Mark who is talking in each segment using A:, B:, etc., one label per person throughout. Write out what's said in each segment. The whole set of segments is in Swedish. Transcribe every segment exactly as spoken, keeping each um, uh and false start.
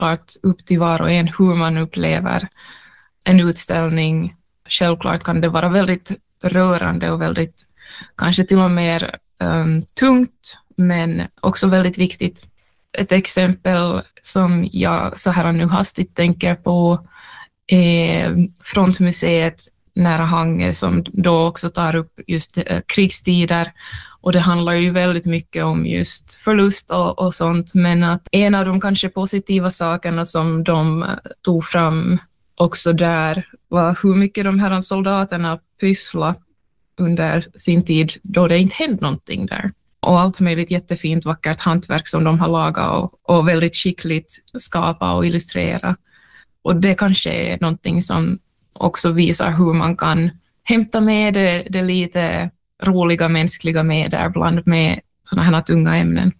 A: självklart upp till var och en hur man upplever en utställning. Självklart kan det vara väldigt rörande och väldigt kanske till och med um, tungt, men också väldigt viktigt. Ett exempel som jag så här nu hastigt tänker på är Frontmuseet nära Hangö, som då också tar upp just eh, krigstider, och det handlar ju väldigt mycket om just förlust och, och sånt, men att en av de kanske positiva sakerna som de tog fram också där var hur mycket de här soldaterna pyssla under sin tid då det inte hände någonting där. Och allt möjligt jättefint, vackert hantverk som de har lagat och, och väldigt skickligt skapa och illustrera. Och det kanske är någonting som också visar hur man kan hämta med det, det lite roliga mänskliga med där bland med sådana här tunga ämnen.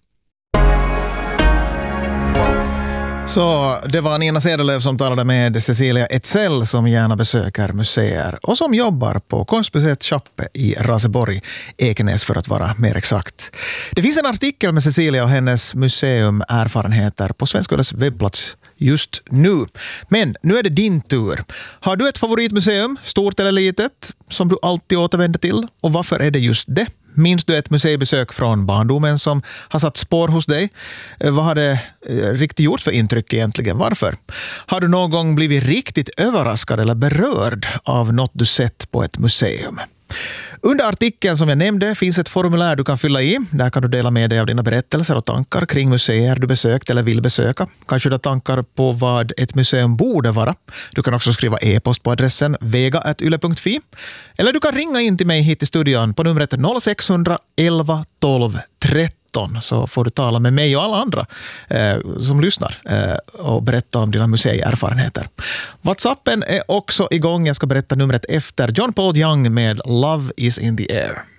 B: Så det var Nina Cederlöv som talade med Cecilia Etzell, som gärna besöker museer och som jobbar på Konstmuseet Chappe i Raseborg, Ekenäs för att vara mer exakt. Det finns en artikel med Cecilia och hennes museum-erfarenheter på Svenska Yles webbplats just nu. Men nu är det din tur. Har du ett favoritmuseum, stort eller litet, som du alltid återvänder till? Och varför är det just det? Minns du ett museibesök från barndomen som har satt spår hos dig? Vad har det riktigt gjort för intryck egentligen? Varför? Har du någon gång blivit riktigt överraskad eller berörd av något du sett på ett museum? Under artikeln som jag nämnde finns ett formulär du kan fylla i. Där kan du dela med dig av dina berättelser och tankar kring museer du besökt eller vill besöka. Kanske du har tankar på vad ett museum borde vara. Du kan också skriva e-post på adressen vega at yle punkt fi. Eller du kan ringa in till mig hit i studion på numret noll sex elva tolv tretton, så får du tala med mig och alla andra eh, som lyssnar eh, och berätta om dina museierfarenheter. WhatsAppen är också igång. Jag ska berätta numret efter John Paul Young med Love is in the air.